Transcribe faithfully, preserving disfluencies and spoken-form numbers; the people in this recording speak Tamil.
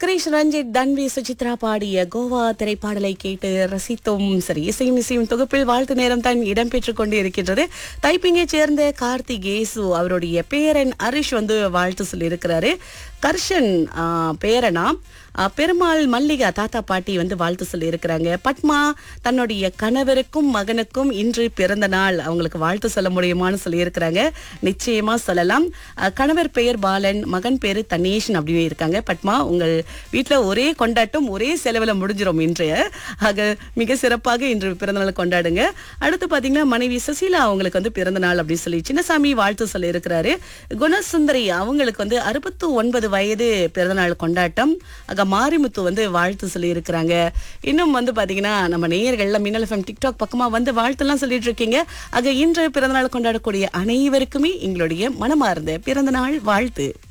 கிரீஷ் ரஞ்சித் தன்வி சுசித்ரா பாடிய கோவா திரைப்பாடலை கேட்டு ரசித்தோம். சரி, இசையும் இசையும் தொகுப்பில் வாழ்த்து நேரம் தான் இடம்பெற்றுக் கொண்டு இருக்கின்றது. தைப்பிங்கை சேர்ந்த கார்த்திகேசு அவருடைய பேரன் ஹரிஷ் வந்து வாழ்த்து சொல்லி இருக்கிறாரு. கர்ஷன் ஆஹ், பேரனா ஆஹ், பெருமாள் மல்லிகா தாத்தா பாட்டி வந்து வாழ்த்து சொல்லி இருக்கிறாங்க. பத்மா தன்னுடைய கணவருக்கும் மகனுக்கும் இன்று பிறந்த நாள், அவங்களுக்கு வாழ்த்து சொல்ல முடியுமான்னு சொல்லி இருக்கிறாங்க. நிச்சயமா சொல்லலாம். ஆஹ், கணவர் பெயர் பாலன், மகன் பேரு தனேஷன் அப்படின்னு இருக்காங்க. பத்மா, உங்கள் வீட்டுல ஒரே கொண்டாட்டம் ஒரே செலவுல முடிஞ்சிரும் இன்றைய. ஆக மிக சிறப்பாக இன்று பிறந்தநாள் கொண்டாடுங்க. அடுத்து பாத்தீங்கன்னா மனைவி சுசீலா அவங்களுக்கு வந்து பிறந்த நாள் அப்படின்னு சொல்லி சின்னசாமி வாழ்த்து சொல்லி இருக்கிறாரு. குணசுந்தரி அவங்களுக்கு வந்து அறுபத்து ஒன்பது வயது பிறந்தநாள் கொண்டாட்டம். ஆக மாரிமுத்து வந்து வாழ்த்து சொல்லி இருக்கிறாங்க. இன்னும் வந்து பாத்தீங்கன்னா நம்ம நேயர்கள்ல மின்னல் எஃப்எம் டிக்டாக் பக்கமா வந்து வாழ்த்து எல்லாம் சொல்லிட்டு இருக்கீங்க. ஆக இன்று பிறந்தநாள் கொண்டாடக்கூடிய அனைவருக்குமே எங்களுடைய மனமார்ந்த பிறந்தநாள் வாழ்த்து.